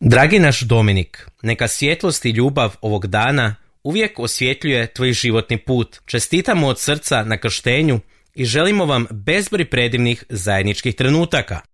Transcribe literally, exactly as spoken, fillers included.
Dragi naš Dominik, neka svjetlost i ljubav ovog dana uvijek osvjetljuje tvoj životni put. Čestitamo od srca na krštenju i želimo vam bezbroj predivnih zajedničkih trenutaka.